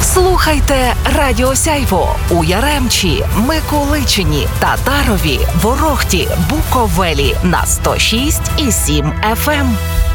Слухайте Радіо Сяйво у Яремчі, Миколичині, Татарові, Ворохті, Буковелі на 106,7 FM.